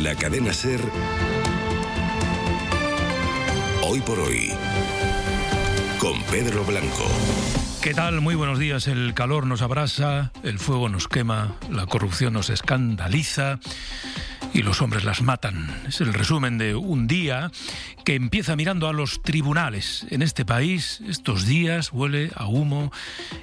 En la cadena SER, Hoy por Hoy, con Pedro Blanco. ¿Qué tal? Muy buenos días. El calor nos abrasa, el fuego nos quema, la corrupción nos escandaliza y los hombres las matan. Es el resumen de un día que empieza mirando a los tribunales. En este país, estos días huele a humo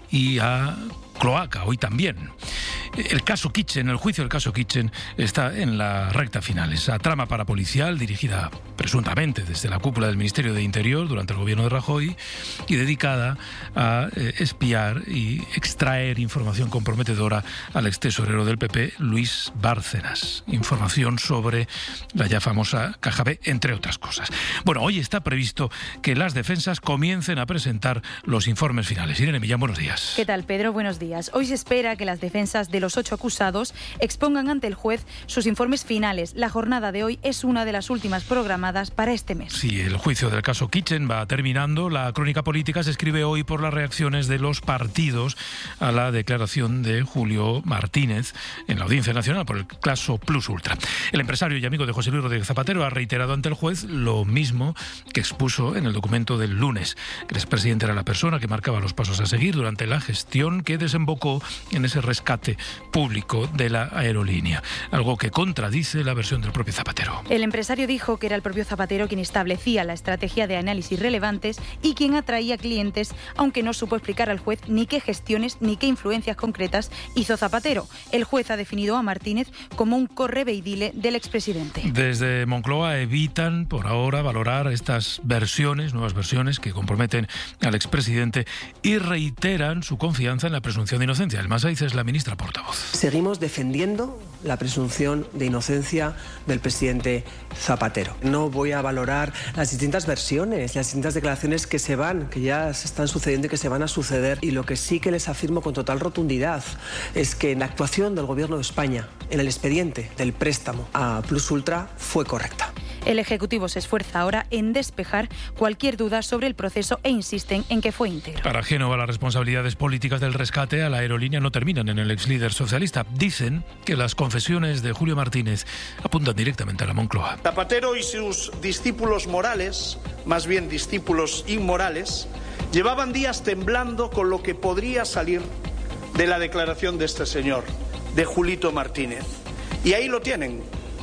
y a cloaca, hoy también. El caso Kitchen, el juicio del caso Kitchen está en la recta final. Esa trama parapolicial dirigida presuntamente desde la cúpula del Ministerio de Interior durante el gobierno de Rajoy y dedicada a espiar y extraer información comprometedora al extesorero del PP, Luis Bárcenas. Información sobre la ya famosa Caja B, entre otras cosas. Bueno, hoy está previsto que las defensas comiencen a presentar los informes finales. Irene Millán, buenos días. ¿Qué tal, Pedro? Buenos días. Hoy se espera que las defensas de los 8 acusados expongan ante el juez sus informes finales. La jornada de hoy es una de las últimas programadas para este mes. Sí, el juicio del caso Kitchen va terminando. La crónica política se escribe hoy por las reacciones de los partidos a la declaración de Julio Martínez en la Audiencia Nacional por el caso Plus Ultra. El empresario y amigo de José Luis Rodríguez Zapatero ha reiterado ante el juez lo mismo que expuso en el documento del lunes. El expresidente era la persona que marcaba los pasos a seguir durante la gestión que desembocó en ese rescate público de la aerolínea, algo que contradice la versión del propio Zapatero. El empresario dijo que era el propio Zapatero quien establecía la estrategia de análisis relevantes y quien atraía clientes, aunque no supo explicar al juez ni qué gestiones ni qué influencias concretas hizo Zapatero. El juez ha definido a Martínez como un correveidile del expresidente. Desde Moncloa evitan por ahora valorar estas versiones, nuevas versiones que comprometen al expresidente y reiteran su confianza en la presunción de inocencia. El Masaiz es la ministra portavoz. Seguimos defendiendo la presunción de inocencia del presidente Zapatero. No voy a valorar las distintas versiones, las distintas declaraciones que ya se están sucediendo y que se van a suceder. Y lo que sí que les afirmo con total rotundidad es que la actuación del Gobierno de España en el expediente del préstamo a Plus Ultra fue correcta. El Ejecutivo se esfuerza ahora en despejar cualquier duda sobre el proceso e insisten en que fue íntegro. Para Génova, las responsabilidades políticas del rescate a la aerolínea no terminan en el exlíder socialista. Dicen que las confesiones de Julio Martínez apuntan directamente a la Moncloa. Zapatero y sus discípulos morales, más bien discípulos inmorales, llevaban días temblando con lo que podría salir de la declaración de este señor, de Julito Martínez. Y ahí lo tienen.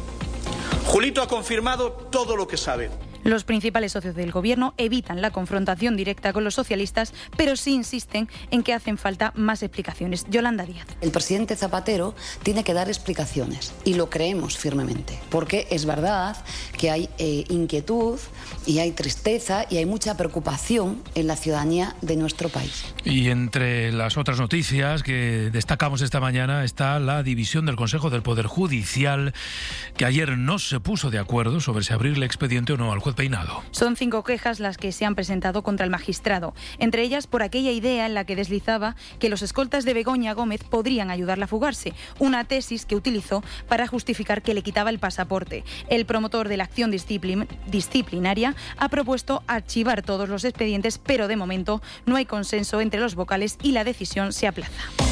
Julito ha confirmado todo lo que sabe. Los principales socios del Gobierno evitan la confrontación directa con los socialistas, pero sí insisten en que hacen falta más explicaciones. Yolanda Díaz. El presidente Zapatero tiene que dar explicaciones y lo creemos firmemente, porque es verdad que hay inquietud y hay tristeza y hay mucha preocupación en la ciudadanía de nuestro país. Y entre las otras noticias que destacamos esta mañana está la división del Consejo del Poder Judicial, que ayer no se puso de acuerdo sobre si abrirle expediente o no al juez Peinado. Son 5 quejas las que se han presentado contra el magistrado, entre ellas por aquella idea en la que deslizaba que los escoltas de Begoña Gómez podrían ayudarla a fugarse, una tesis que utilizó para justificar que le quitaba el pasaporte. El promotor de la acción disciplinaria ha propuesto archivar todos los expedientes, pero de momento no hay consenso entre los vocales y la decisión se aplaza.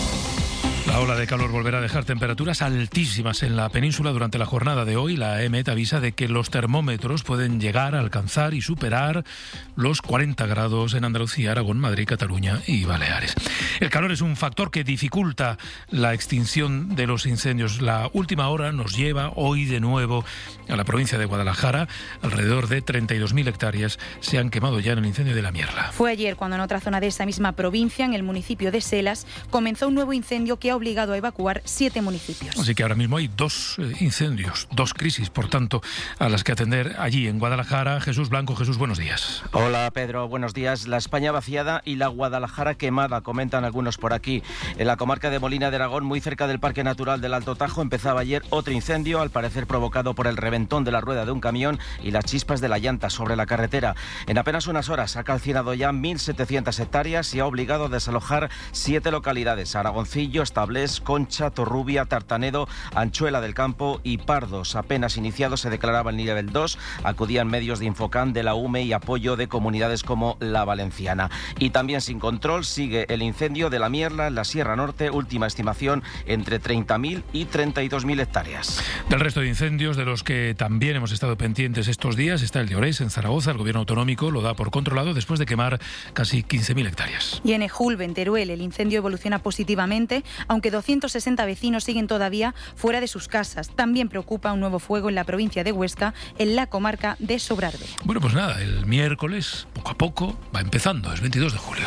La ola de calor volverá a dejar temperaturas altísimas en la península durante la jornada de hoy. La EMET avisa de que los termómetros pueden llegar a alcanzar y superar los 40 grados en Andalucía, Aragón, Madrid, Cataluña y Baleares. El calor es un factor que dificulta la extinción de los incendios. La última hora nos lleva hoy de nuevo a la provincia de Guadalajara. Alrededor de 32.000 hectáreas se han quemado ya en el incendio de la Mierla. Fue ayer cuando en otra zona de esa misma provincia, en el municipio de Selas, comenzó un nuevo incendio que ha obligado a evacuar 7 municipios. Así que ahora mismo hay 2 incendios, 2 crisis, por tanto, a las que atender allí en Guadalajara. Jesús Blanco. Jesús, buenos días. Hola, Pedro, buenos días. La España vaciada y la Guadalajara quemada, comentan algunos por aquí. En la comarca de Molina de Aragón, muy cerca del Parque Natural del Alto Tajo, empezaba ayer otro incendio, al parecer provocado por el reventón de la rueda de un camión y las chispas de la llanta sobre la carretera. En apenas unas horas ha calcinado ya 1.700 hectáreas y ha obligado a desalojar 7 localidades: Aragoncillo, Establo, Doblés, Concha, Torrubia, Tartanedo, Anchuela del Campo y Pardos. Apenas iniciado se declaraba el nivel 2, acudían medios de Infocam, de la UME y apoyo de comunidades como la Valenciana. Y también sin control sigue el incendio de la Mierla en la Sierra Norte, última estimación entre 30.000 y 32.000 hectáreas. Del resto de incendios de los que también hemos estado pendientes estos días está el de Orés, en Zaragoza. El gobierno autonómico lo da por controlado después de quemar casi 15.000 hectáreas. Y en Ejulbe, en Teruel, el incendio evoluciona positivamente, aunque 260 vecinos siguen todavía fuera de sus casas. También preocupa un nuevo fuego en la provincia de Huesca, en la comarca de Sobrarbe. Bueno, pues nada, el miércoles, poco a poco, va empezando, es 22 de julio.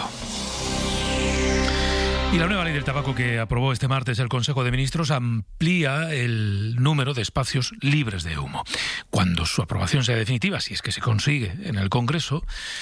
Y la nueva ley del tabaco que aprobó este martes el Consejo de Ministros amplía el número de espacios libres de humo. Cuando su aprobación sea definitiva, si es que se consigue en el Congreso,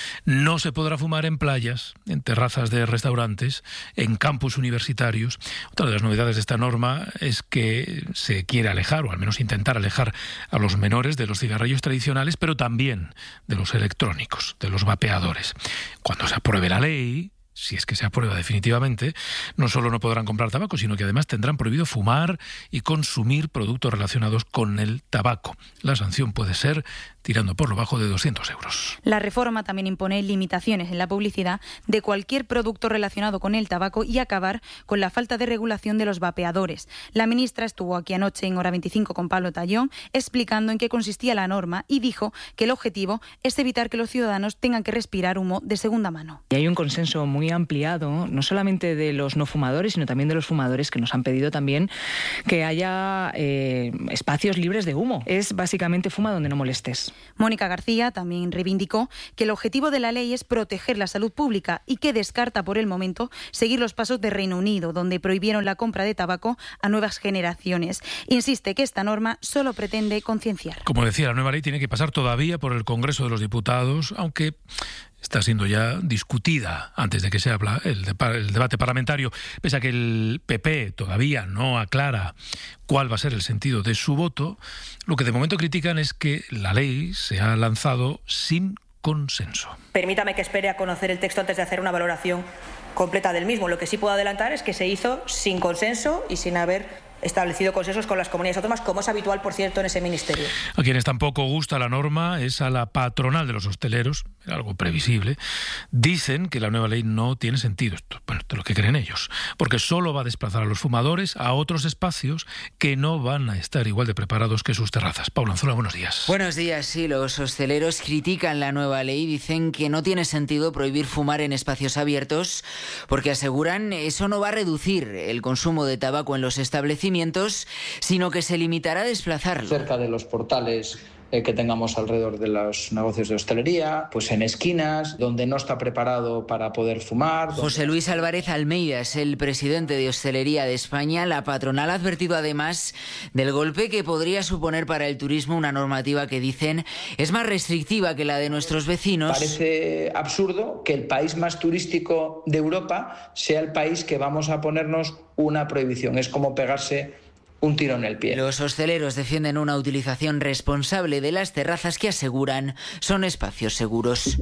no se podrá fumar en playas, en terrazas de restaurantes, en campus universitarios. Otra de las novedades de esta norma es que se quiere alejar, o al menos intentar alejar a los menores de los cigarrillos tradicionales, pero también de los electrónicos, de los vapeadores. Cuando se apruebe la ley, si es que se aprueba definitivamente, no solo no podrán comprar tabaco, sino que además tendrán prohibido fumar y consumir productos relacionados con el tabaco. La sanción puede ser tirando por lo bajo de 200 euros. La reforma también impone limitaciones en la publicidad de cualquier producto relacionado con el tabaco y acabar con la falta de regulación de los vapeadores. La ministra estuvo aquí anoche en Hora 25 con Pablo Tallón explicando en qué consistía la norma y dijo que el objetivo es evitar que los ciudadanos tengan que respirar humo de segunda mano. Y hay un consenso muy ampliado, no solamente de los no fumadores, sino también de los fumadores, que nos han pedido también que haya espacios libres de humo. Es básicamente fuma donde no molestes. Mónica García también reivindicó que el objetivo de la ley es proteger la salud pública y que descarta por el momento seguir los pasos de Reino Unido, donde prohibieron la compra de tabaco a nuevas generaciones. Insiste que esta norma solo pretende concienciar. Como decía, la nueva ley tiene que pasar todavía por el Congreso de los Diputados, aunque está siendo ya discutida antes de que se abra el debate parlamentario, pese a que el PP todavía no aclara cuál va a ser el sentido de su voto. Lo que de momento critican es que la ley se ha lanzado sin consenso. Permítame que espere a conocer el texto antes de hacer una valoración completa del mismo. Lo que sí puedo adelantar es que se hizo sin consenso y sin haber establecido consensos con las comunidades autónomas, como es habitual, por cierto, en ese ministerio. A quienes tampoco gusta la norma es a la patronal de los hosteleros, era algo previsible. Dicen que la nueva ley no tiene sentido, esto es lo que creen ellos, porque solo va a desplazar a los fumadores a otros espacios que no van a estar igual de preparados que sus terrazas. Paula Anzola, buenos días. Buenos días, sí, los hosteleros critican la nueva ley y dicen que no tiene sentido prohibir fumar en espacios abiertos, porque aseguran eso no va a reducir el consumo de tabaco en los establecimientos, sino que se limitará a desplazarlo. Cerca de los portales que tengamos alrededor de los negocios de hostelería, pues en esquinas, donde no está preparado para poder fumar. José Luis Álvarez Almeida es el presidente de Hostelería de España. La patronal ha advertido además del golpe que podría suponer para el turismo una normativa que dicen es más restrictiva que la de nuestros vecinos. Parece absurdo que el país más turístico de Europa sea el país que vamos a ponernos una prohibición. Es como pegarse un tiro en el pie. Los hosteleros defienden una utilización responsable de las terrazas que aseguran son espacios seguros.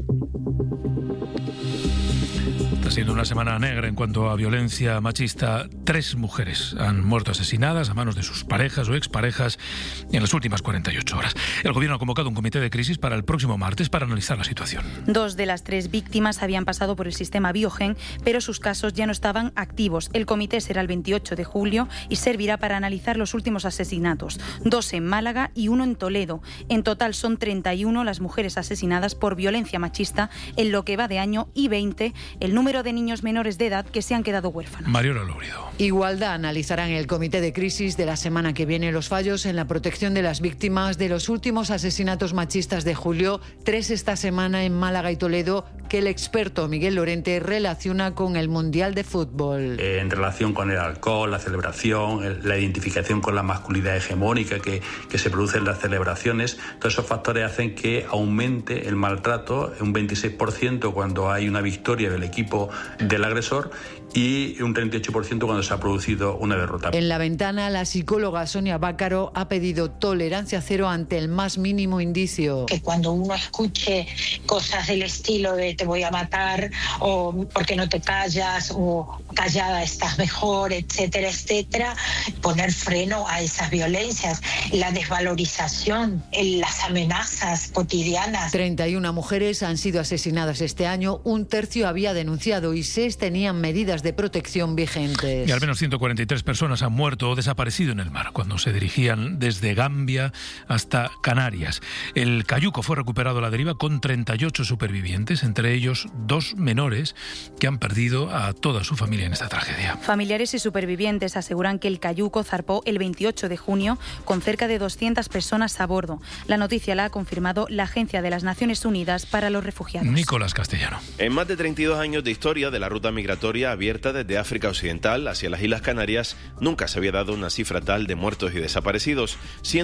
Está siendo una semana negra en cuanto a violencia machista. 3 mujeres han muerto asesinadas a manos de sus parejas o exparejas en las últimas 48 horas. El gobierno ha convocado un comité de crisis para el próximo martes para analizar la situación. 2 de las 3 víctimas habían pasado por el sistema Biogen, pero sus casos ya no estaban activos. El comité será el 28 de julio y servirá para analizar los últimos asesinatos. 2 en Málaga y 1 en Toledo. En total son 31 las mujeres asesinadas por violencia machista en lo que va de año y 20 el número de niños menores de edad que se han quedado huérfanos. Mariola Lobrido. Igualdad analizará en el comité de crisis de la semana que viene los fallos en la protección de las víctimas de los últimos asesinatos machistas de julio, 3 esta semana en Málaga y Toledo, que el experto Miguel Lorente relaciona con el Mundial de Fútbol. En relación con el alcohol, la celebración, la identificación con la masculinidad hegemónica que se produce en las celebraciones, todos esos factores hacen que aumente el maltrato un 26% cuando hay una victoria del equipo del agresor, y un 38% cuando se ha producido una derrota. En La Ventana, la psicóloga Sonia Bácaro ha pedido tolerancia cero ante el más mínimo indicio. Que cuando uno escuche cosas del estilo de te voy a matar, o por qué no te callas, o callada estás mejor, etcétera, etcétera, poner freno a esas violencias, la desvalorización, las amenazas cotidianas. 31 mujeres han sido asesinadas este año, un tercio había denunciado y 6 tenían medidas de protección vigentes. Y al menos 143 personas han muerto o desaparecido en el mar cuando se dirigían desde Gambia hasta Canarias. El cayuco fue recuperado a la deriva con 38 supervivientes, entre ellos 2 menores que han perdido a toda su familia en esta tragedia. Familiares y supervivientes aseguran que el cayuco zarpó el 28 de junio con cerca de 200 personas a bordo. La noticia la ha confirmado la Agencia de las Naciones Unidas para los Refugiados. Nicolás Castellano. En más de 32 años de historia de la ruta migratoria abierta desde África Occidental hacia las Islas Canarias, nunca se había dado una cifra tal de muertos y desaparecidos.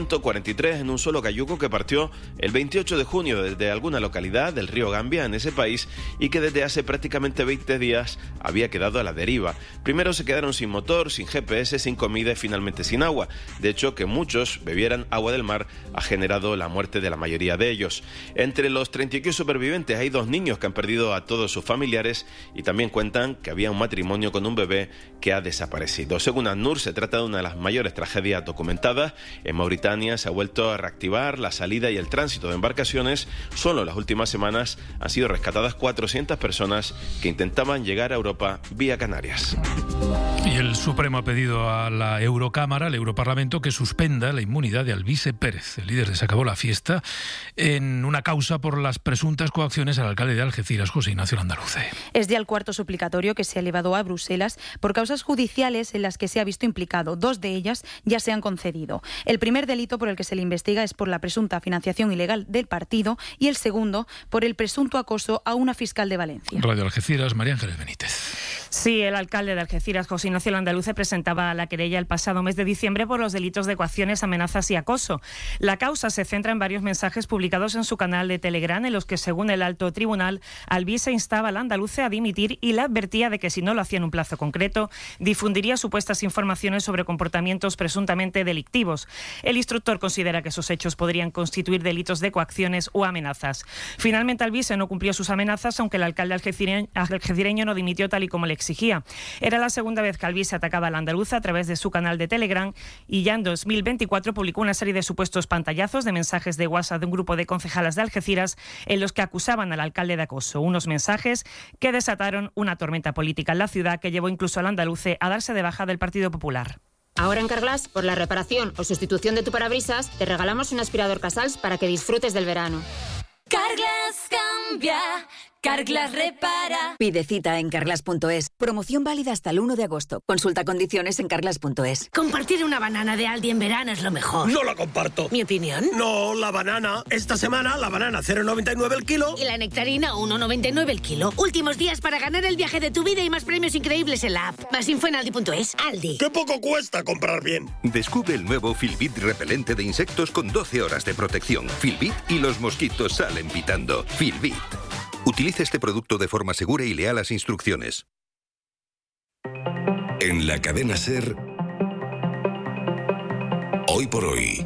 143 en un solo cayuco que partió el 28 de junio desde alguna localidad del río Gambia en ese país y que desde hace prácticamente 20 días había quedado a la deriva. Primero se quedaron sin motor, sin GPS, sin comida y finalmente sin agua. De hecho, que muchos bebieran agua del mar ha generado la muerte de la mayoría de ellos. Entre los 31 supervivientes hay 2 niños que han perdido a todos sus familiares y también cuentan que había un matrimonio con un bebé que ha desaparecido. Según ACNUR, se trata de una de las mayores tragedias documentadas. En Mauritania se ha vuelto a reactivar la salida y el tránsito de embarcaciones. Solo en las últimas semanas han sido rescatadas 400 personas que intentaban llegar a Europa vía Canarias. Y el Supremo ha pedido a la Eurocámara, al Europarlamento, que suspenda la inmunidad de Alvise Pérez, el líder de Se Acabó la Fiesta, en una causa por las presuntas coacciones al alcalde de Algeciras, José Ignacio Landaluce. Es ya el cuarto suplicatorio que se ha elevado a Bruselas por causas judiciales en las que se ha visto implicado. 2 de ellas ya se han concedido. El primer delito por el que se le investiga es por la presunta financiación ilegal del partido y el segundo por el presunto acoso a una fiscal de Valencia. Radio Algeciras, María Ángeles Benítez. Sí, el alcalde de Algeciras, José Ignacio Landaluce, presentaba la querella el pasado mes de diciembre por los delitos de coacciones, amenazas y acoso. La causa se centra en varios mensajes publicados en su canal de Telegram en los que, según el alto tribunal, Alvise instaba a Landaluce a dimitir y le advertía de que si no lo hacía en un plazo concreto, difundiría supuestas informaciones sobre comportamientos presuntamente delictivos. El instructor considera que esos hechos podrían constituir delitos de coacciones o amenazas. Finalmente, Alvise no cumplió sus amenazas, aunque el alcalde algecireño no dimitió tal y como le exigía. Era la segunda vez que Alvise atacaba a Landaluce a través de su canal de Telegram y ya en 2024 publicó una serie de supuestos pantallazos de mensajes de WhatsApp de un grupo de concejalas de Algeciras en los que acusaban al alcalde de acoso. Unos mensajes que desataron una tormenta política en la ciudad que llevó incluso al Landaluce a darse de baja del Partido Popular. Ahora en Carglass, por la reparación o sustitución de tu parabrisas, te regalamos un aspirador Casals para que disfrutes del verano. Carglass cambia, Carglass repara. Pide cita en carglass.es. Promoción válida hasta el 1 de agosto. Consulta condiciones en carglass.es. Compartir una banana de Aldi en verano es lo mejor. No la comparto. ¿Mi opinión? No, la banana. Esta semana la banana 0,99 el kilo. Y la nectarina 1,99 el kilo. Últimos días para ganar el viaje de tu vida y más premios increíbles en la app. Más info en aldi.es. Aldi. ¡Qué poco cuesta comprar bien! Descubre el nuevo Filbit repelente de insectos con 12 horas de protección. Filbit y los mosquitos salen pitando. Filbit. Utilice este producto de forma segura y lea las instrucciones. En la cadena SER, Hoy por Hoy,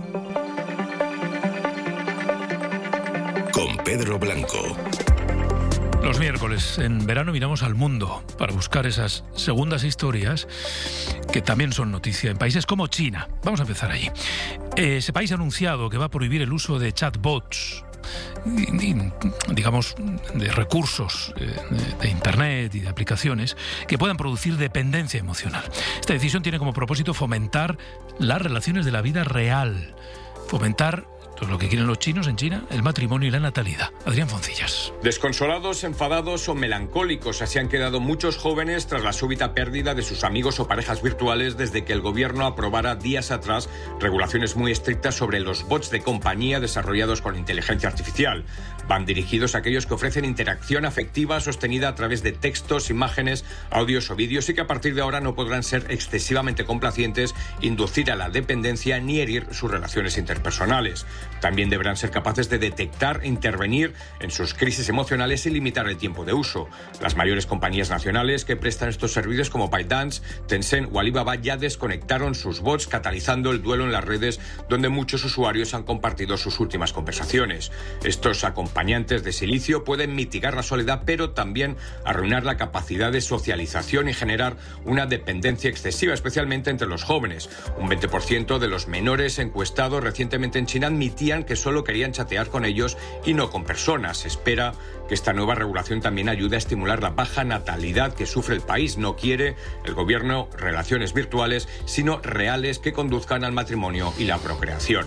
con Pedro Blanco. Los miércoles en verano miramos al mundo para buscar esas segundas historias que también son noticia en países como China. Vamos a empezar allí. Ese país ha anunciado que va a prohibir el uso de chatbots, digamos, de recursos de Internet y de aplicaciones que puedan producir dependencia emocional. Esta decisión tiene como propósito fomentar las relaciones de la vida real, fomentar lo que quieren los chinos en China, el matrimonio y la natalidad. Adrián Foncillas. Desconsolados, enfadados o melancólicos, así han quedado muchos jóvenes tras la súbita pérdida de sus amigos o parejas virtuales desde que el gobierno aprobara días atrás regulaciones muy estrictas sobre los bots de compañía desarrollados con inteligencia artificial. Van dirigidos a aquellos que ofrecen interacción afectiva sostenida a través de textos, imágenes, audios o vídeos y que a partir de ahora no podrán ser excesivamente complacientes, inducir a la dependencia ni herir sus relaciones interpersonales. También deberán ser capaces de detectar e intervenir en sus crisis emocionales y limitar el tiempo de uso. Las mayores compañías nacionales que prestan estos servicios como ByteDance, Tencent o Alibaba ya desconectaron sus bots, catalizando el duelo en las redes donde muchos usuarios han compartido sus últimas conversaciones. Estos acompañantes de silicio pueden mitigar la soledad, pero también arruinar la capacidad de socialización y generar una dependencia excesiva, especialmente entre los jóvenes. Un 20% de los menores encuestados recientemente en China admitían que solo querían chatear con ellos y no con personas. Se espera que esta nueva regulación también ayude a estimular la baja natalidad que sufre el país. No quiere el gobierno relaciones virtuales, sino reales que conduzcan al matrimonio y la procreación.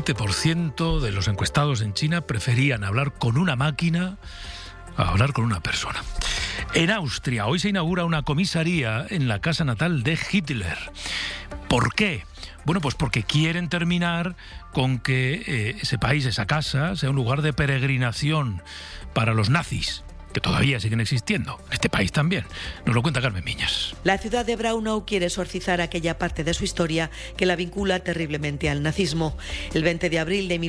20% de los encuestados en China preferían hablar con una máquina a hablar con una persona. En Austria hoy se inaugura una comisaría en la casa natal de Hitler. ¿Por qué? Bueno, pues porque quieren terminar con que ese país, esa casa, sea un lugar de peregrinación para los nazis, que todavía siguen existiendo. En este país también. Nos lo cuenta Carmen Miñas. La ciudad de Braunau quiere exorcizar aquella parte de su historia que la vincula terriblemente al nazismo. El 20 de abril de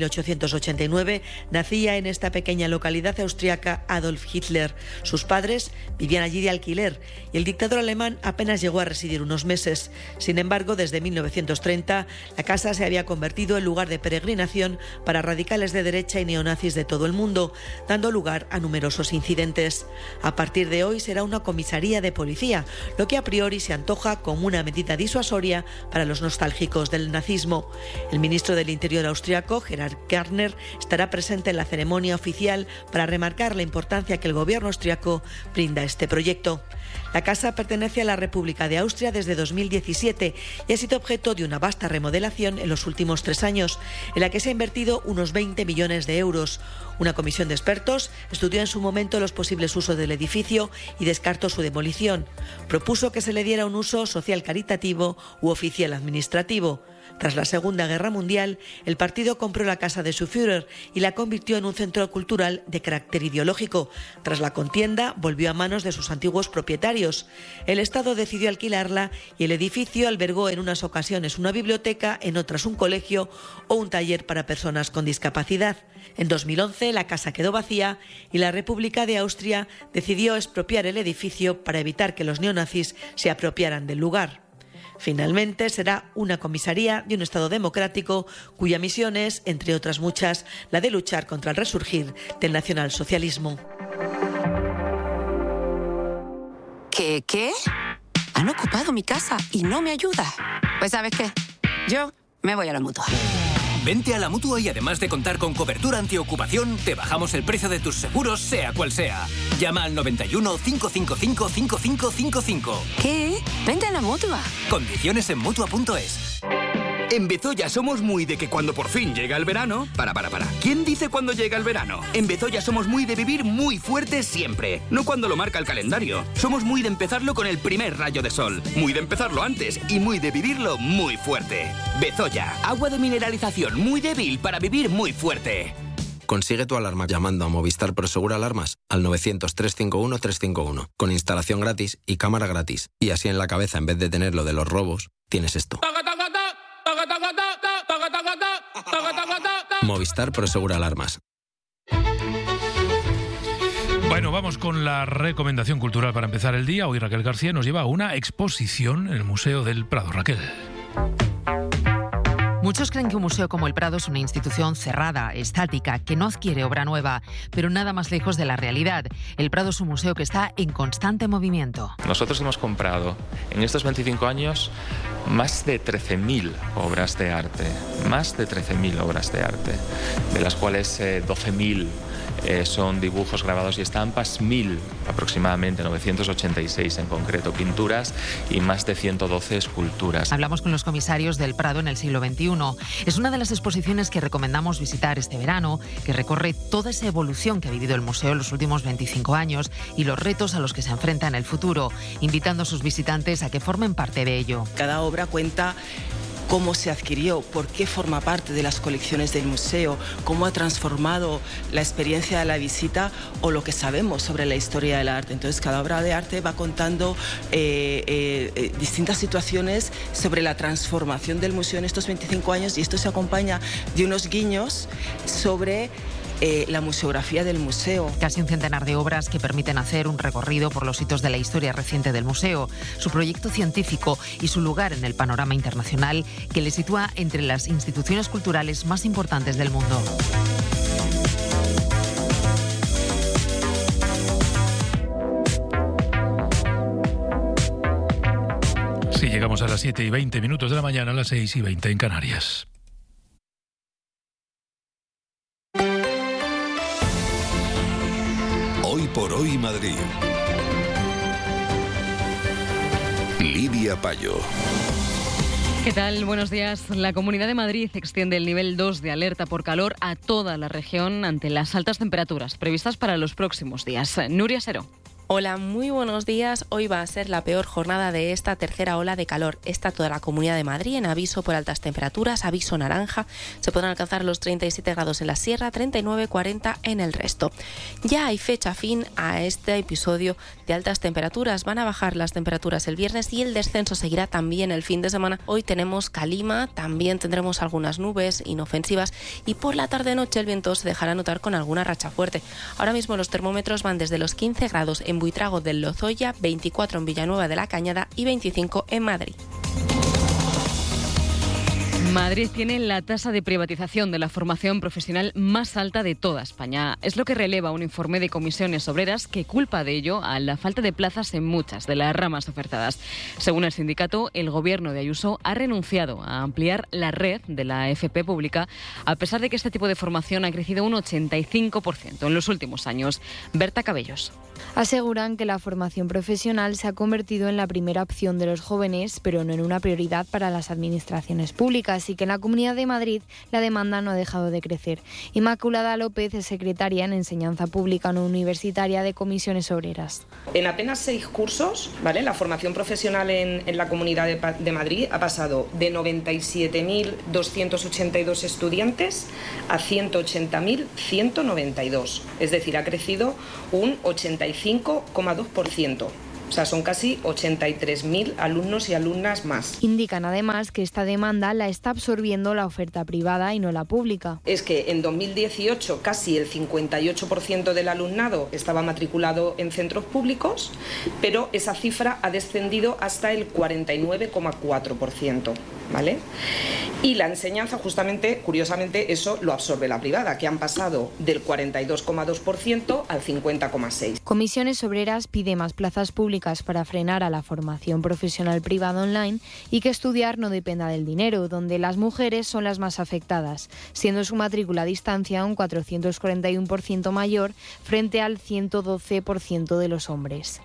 1889 nacía en esta pequeña localidad austriaca Adolf Hitler. Sus padres vivían allí de alquiler y el dictador alemán apenas llegó a residir unos meses. Sin embargo, desde 1930 la casa se había convertido en lugar de peregrinación para radicales de derecha y neonazis de todo el mundo, dando lugar a numerosos incidentes. A partir de hoy será una comisaría de policía, lo que a priori se antoja como una medida disuasoria para los nostálgicos del nazismo. El ministro del Interior austriaco, Gerhard Gärtner, estará presente en la ceremonia oficial para remarcar la importancia que el gobierno austriaco brinda a este proyecto. La casa pertenece a la República de Austria desde 2017 y ha sido objeto de una vasta remodelación en los últimos 3 años, en la que se ha invertido unos 20 millones de euros. Una comisión de expertos estudió en su momento los posibles usos del edificio y descartó su demolición. Propuso que se le diera un uso social caritativo u oficial administrativo. Tras la Segunda Guerra Mundial, el partido compró la casa de su Führer y la convirtió en un centro cultural de carácter ideológico. Tras la contienda, volvió a manos de sus antiguos propietarios. El Estado decidió alquilarla y el edificio albergó en unas ocasiones una biblioteca, en otras un colegio o un taller para personas con discapacidad. En 2011, la casa quedó vacía y la República de Austria decidió expropiar el edificio para evitar que los neonazis se apropiaran del lugar. Finalmente será una comisaría de un Estado democrático cuya misión es, entre otras muchas, la de luchar contra el resurgir del nacionalsocialismo. ¿Qué? Han ocupado mi casa y no me ayuda. Pues ¿sabes qué? Yo me voy a la Mutua. Vente a la Mutua y además de contar con cobertura antiocupación, te bajamos el precio de tus seguros, sea cual sea. Llama al 91 555 5555. ¿Qué? Vente a la Mutua. Condiciones en Mutua.es. En Bezoya somos muy de que cuando por fin llega el verano... Para. ¿Quién dice cuándo llega el verano? En Bezoya somos muy de vivir muy fuerte siempre. No cuando lo marca el calendario. Somos muy de empezarlo con el primer rayo de sol. Muy de empezarlo antes y muy de vivirlo muy fuerte. Bezoya, agua de mineralización muy débil para vivir muy fuerte. Consigue tu alarma llamando a Movistar Prosegur Alarmas al 900-351-351. Con instalación gratis y cámara gratis. Y así en la cabeza, en vez de tener lo de los robos, tienes esto. Movistar Prosegur Alarmas. Bueno, vamos con la recomendación cultural para empezar el día. Hoy Raquel García nos lleva a una exposición en el Museo del Prado. Raquel. Muchos creen que un museo como el Prado es una institución cerrada, estática, que no adquiere obra nueva, pero nada más lejos de la realidad. El Prado es un museo que está en constante movimiento. Nosotros hemos comprado en estos 25 años más de 13.000 obras de arte, de las cuales 12.000 son dibujos, grabados y estampas, 1.000 aproximadamente, 986 en concreto, pinturas y más de 112 esculturas. Hablamos con los comisarios del Prado en el siglo XXI. Es una de las exposiciones que recomendamos visitar este verano, que recorre toda esa evolución que ha vivido el museo en los últimos 25 años y los retos a los que se enfrenta en el futuro, invitando a sus visitantes a que formen parte de ello. Cada obra cuenta cómo se adquirió, por qué forma parte de las colecciones del museo, cómo ha transformado la experiencia de la visita o lo que sabemos sobre la historia del arte. Entonces, cada obra de arte va contando distintas situaciones sobre la transformación del museo en estos 25 años, y esto se acompaña de unos guiños sobre la museografía del museo. Casi un centenar de obras que permiten hacer un recorrido por los hitos de la historia reciente del museo, su proyecto científico y su lugar en el panorama internacional que le sitúa entre las instituciones culturales más importantes del mundo. Sí, llegamos a las 7:20 de la mañana, a las 6:20 en Canarias. Hoy por hoy Madrid. Lidia Payo. ¿Qué tal? Buenos días. La Comunidad de Madrid extiende el nivel 2 de alerta por calor a toda la región ante las altas temperaturas previstas para los próximos días. Nuria Seró. Hola, muy buenos días. Hoy va a ser la peor jornada de esta tercera ola de calor. Está toda la Comunidad de Madrid en aviso por altas temperaturas, aviso naranja. Se podrán alcanzar los 37 grados en la sierra, 39, 40 en el resto. Ya hay fecha fin a este episodio de altas temperaturas. Van a bajar las temperaturas el viernes y el descenso seguirá también el fin de semana. Hoy tenemos calima, también tendremos algunas nubes inofensivas y por la tarde-noche el viento se dejará notar con alguna racha fuerte. Ahora mismo los termómetros van desde los 15 grados en Buitrago del Lozoya, 24 en Villanueva de la Cañada y 25 en Madrid. Madrid tiene la tasa de privatización de la formación profesional más alta de toda España. Es lo que releva un informe de Comisiones Obreras que culpa de ello a la falta de plazas en muchas de las ramas ofertadas. Según el sindicato, el gobierno de Ayuso ha renunciado a ampliar la red de la FP pública, a pesar de que este tipo de formación ha crecido un 85% en los últimos años. Berta Cabellos. Aseguran que la formación profesional se ha convertido en la primera opción de los jóvenes, pero no en una prioridad para las administraciones públicas, y que en la Comunidad de Madrid la demanda no ha dejado de crecer. Inmaculada López es secretaria en Enseñanza Pública no Universitaria de Comisiones Obreras. En apenas 6 cursos, ¿vale?, la formación profesional en la Comunidad de Madrid ha pasado de 97.282 estudiantes a 180.192. Es decir, ha crecido un 85,2%. O sea, son casi 83.000 alumnos y alumnas más. Indican además que esta demanda la está absorbiendo la oferta privada y no la pública. Es que en 2018 casi el 58% del alumnado estaba matriculado en centros públicos, pero esa cifra ha descendido hasta el 49,4%, ¿vale? Y la enseñanza, justamente, curiosamente, eso lo absorbe la privada, que han pasado del 42,2% al 50,6%. Comisiones Obreras pide más plazas públicas para frenar a la formación profesional privada online y que estudiar no dependa del dinero, donde las mujeres son las más afectadas, siendo su matrícula a distancia un 441% mayor frente al 112% de los hombres.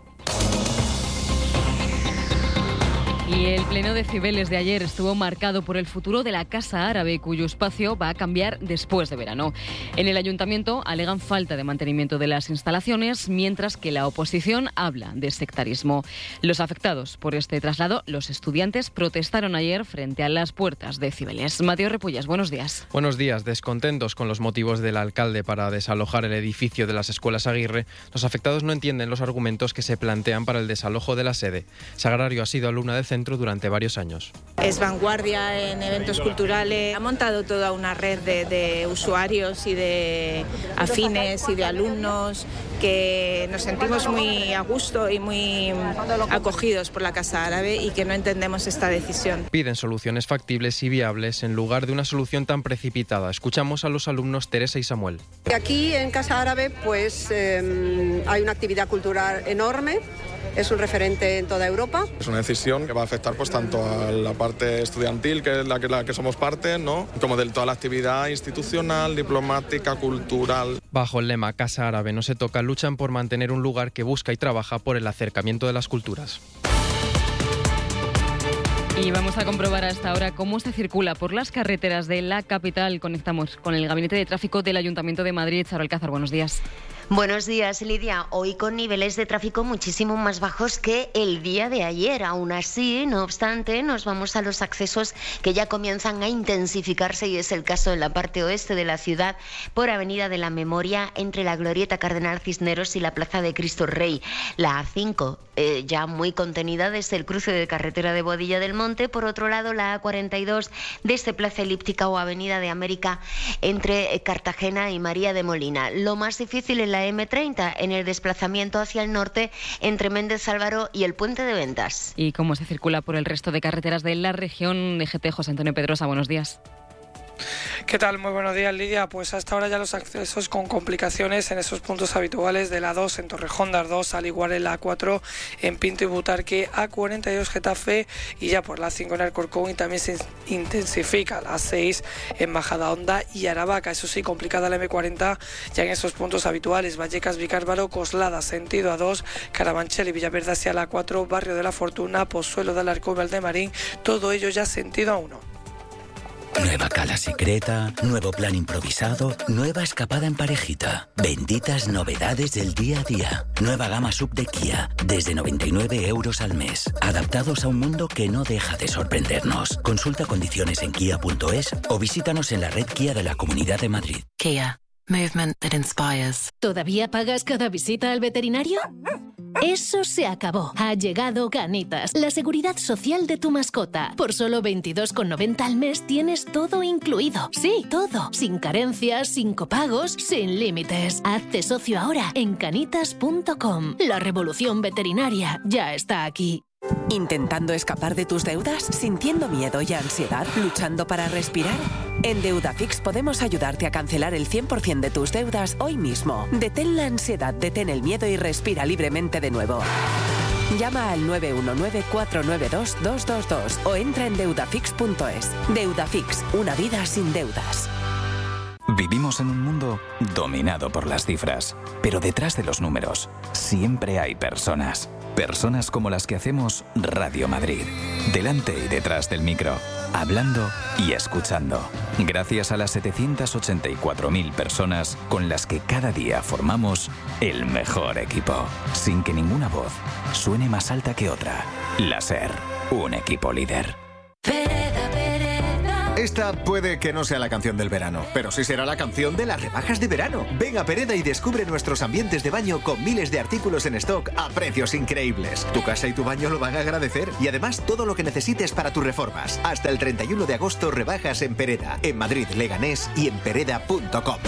Y el pleno de Cibeles de ayer estuvo marcado por el futuro de la Casa Árabe, cuyo espacio va a cambiar después de verano. En el ayuntamiento alegan falta de mantenimiento de las instalaciones, mientras que la oposición habla de sectarismo. Los afectados por este traslado, los estudiantes, protestaron ayer frente a las puertas de Cibeles. Mateo Repullas, buenos días. Buenos días. Descontentos con los motivos del alcalde para desalojar el edificio de las escuelas Aguirre, los afectados no entienden los argumentos que se plantean para el desalojo de la sede. Sagrario ha sido alumna del centro durante varios años. Es vanguardia en eventos culturales, ha montado toda una red de usuarios y de afines y de alumnos que nos sentimos muy a gusto y muy acogidos por la Casa Árabe y que no entendemos esta decisión. Piden soluciones factibles y viables en lugar de una solución tan precipitada. Escuchamos a los alumnos Teresa y Samuel. Aquí en Casa Árabe pues hay una actividad cultural enorme. Es un referente en toda Europa. Es una decisión que va a afectar pues tanto a la parte estudiantil, que es la que somos parte, ¿no?, como de toda la actividad institucional, diplomática, cultural. Bajo el lema Casa Árabe no se toca, luchan por mantener un lugar que busca y trabaja por el acercamiento de las culturas. Y vamos a comprobar hasta ahora cómo se circula por las carreteras de la capital. Conectamos con el Gabinete de Tráfico del Ayuntamiento de Madrid. Charo Alcázar, buenos días. Buenos días, Lidia. Hoy con niveles de tráfico muchísimo más bajos que el día de ayer. Aún así, no obstante, nos vamos a los accesos que ya comienzan a intensificarse y es el caso en la parte oeste de la ciudad por Avenida de la Memoria entre la Glorieta Cardenal Cisneros y la Plaza de Cristo Rey. La A5 ya muy contenida desde el cruce de carretera de Boadilla del Monte. Por otro lado, la A42 desde Plaza Elíptica o Avenida de América entre Cartagena y María de Molina. Lo más difícil en la M30 en el desplazamiento hacia el norte entre Méndez Álvaro y el Puente de Ventas. ¿Y cómo se circula por el resto de carreteras de la región? DGT, José Antonio Pedrosa, buenos días. ¿Qué tal? Muy buenos días, Lidia. Pues hasta ahora ya los accesos con complicaciones en esos puntos habituales de la 2 en Torrejón de Ardoz, al igual en la A4 en Pinto y Butarque, A42 Getafe y ya por la 5 en Alcorcón, y también se intensifica la 6 en Majadahonda y Aravaca. Eso sí, complicada la M40 ya en esos puntos habituales: Vallecas, Vicárvaro, Coslada, sentido A2, Carabanchel y Villaverde hacia la 4, Barrio de la Fortuna, Pozuelo de Alarcón, Valdemarín, todo ello ya sentido A1. Nueva cala secreta, nuevo plan improvisado, nueva escapada en parejita. Benditas novedades del día a día. Nueva gama sub de Kia, desde 99 € al mes. Adaptados a un mundo que no deja de sorprendernos. Consulta condiciones en kia.es o visítanos en la red Kia de la Comunidad de Madrid. Kia. Movement that inspires. ¿Todavía pagas cada visita al veterinario? Eso se acabó. Ha llegado Canitas, la seguridad social de tu mascota. Por solo 22,90 al mes tienes todo incluido. Sí, todo. Sin carencias, sin copagos, sin límites. Hazte socio ahora en canitas.com. La revolución veterinaria ya está aquí. ¿Intentando escapar de tus deudas? ¿Sintiendo miedo y ansiedad? ¿Luchando para respirar? En Deudafix podemos ayudarte a cancelar el 100% de tus deudas hoy mismo. Detén la ansiedad, detén el miedo y respira libremente de nuevo. Llama al 919-492-222 o entra en deudafix.es. Deudafix, una vida sin deudas. Vivimos en un mundo dominado por las cifras, pero detrás de los números siempre hay personas. Personas como las que hacemos Radio Madrid, delante y detrás del micro, hablando y escuchando. Gracias a las 784.000 personas con las que cada día formamos el mejor equipo, sin que ninguna voz suene más alta que otra. La SER, un equipo líder. Esta puede que no sea la canción del verano, pero sí será la canción de las rebajas de verano. Ven a Pereda y descubre nuestros ambientes de baño con miles de artículos en stock a precios increíbles. Tu casa y tu baño lo van a agradecer. Y además todo lo que necesites para tus reformas. Hasta el 31 de agosto rebajas en Pereda, en Madrid, Leganés y en pereda.com.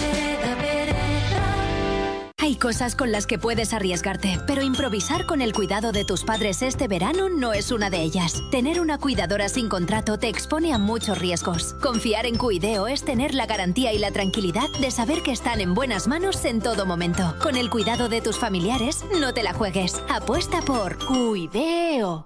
Hay cosas con las que puedes arriesgarte, pero improvisar con el cuidado de tus padres este verano no es una de ellas. Tener una cuidadora sin contrato te expone a muchos riesgos. Confiar en Cuideo es tener la garantía y la tranquilidad de saber que están en buenas manos en todo momento. Con el cuidado de tus familiares, no te la juegues. Apuesta por Cuideo.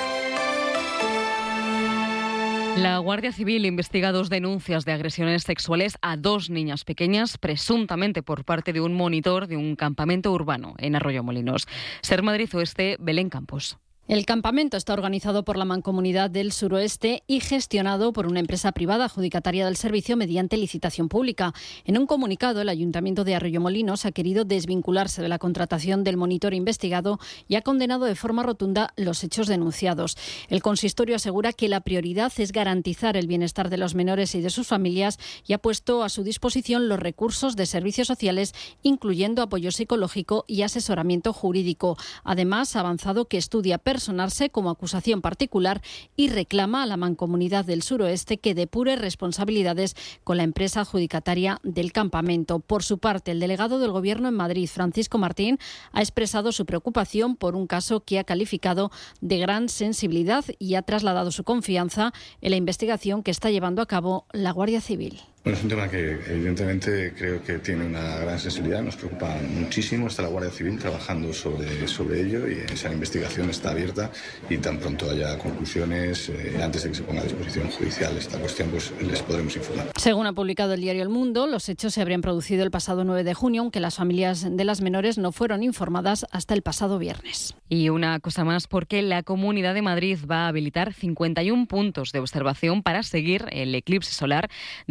La Guardia Civil investiga 2 denuncias de agresiones sexuales a 2 niñas pequeñas, presuntamente por parte de un monitor de un campamento urbano en Arroyomolinos. Ser Madrid Oeste, Belén Campos. El campamento está organizado por la Mancomunidad del Suroeste y gestionado por una empresa privada adjudicataria del servicio mediante licitación pública. En un comunicado, el Ayuntamiento de Arroyomolinos ha querido desvincularse de la contratación del monitor investigado y ha condenado de forma rotunda los hechos denunciados. El consistorio asegura que la prioridad es garantizar el bienestar de los menores y de sus familias y ha puesto a su disposición los recursos de servicios sociales, incluyendo apoyo psicológico y asesoramiento jurídico. Además, ha avanzado que estudia personarse como acusación particular y reclama a la Mancomunidad del Suroeste que depure responsabilidades con la empresa adjudicataria del campamento. Por su parte, el delegado del Gobierno en Madrid, Francisco Martín, ha expresado su preocupación por un caso que ha calificado de gran sensibilidad y ha trasladado su confianza en la investigación que está llevando a cabo la Guardia Civil. Bueno, es un tema que evidentemente creo que tiene una gran sensibilidad, nos preocupa muchísimo. Está la Guardia Civil trabajando sobre ello y esa investigación está abierta y tan pronto haya conclusiones, antes de que se ponga a disposición judicial esta cuestión, pues les podremos informar. Según ha publicado el diario El Mundo, los hechos se habrían producido el pasado 9 de junio, aunque las familias de las menores no fueron informadas hasta el pasado viernes. Y una cosa más, porque la Comunidad de Madrid va a habilitar 51 puntos de observación para seguir el eclipse solar del próximo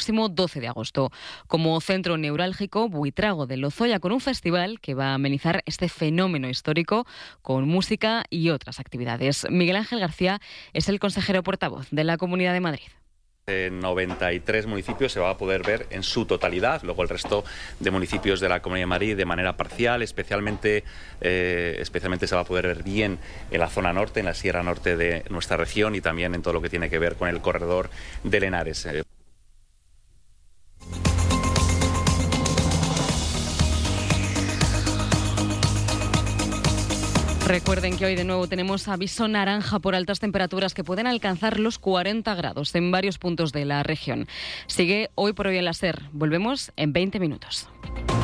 próximo 12 de agosto. Como centro neurálgico, Buitrago de Lozoya, con un festival que va a amenizar este fenómeno histórico con música y otras actividades. Miguel Ángel García es el consejero portavoz de la Comunidad de Madrid. En 93 municipios se va a poder ver en su totalidad, luego el resto de municipios de la Comunidad de Madrid de manera parcial, especialmente se va a poder ver bien en la zona norte, en la Sierra Norte de nuestra región y también en todo lo que tiene que ver con el corredor del Henares. Recuerden que hoy de nuevo tenemos aviso naranja por altas temperaturas que pueden alcanzar los 40 grados en varios puntos de la región. Sigue Hoy por Hoy en la SER. Volvemos en 20 minutos.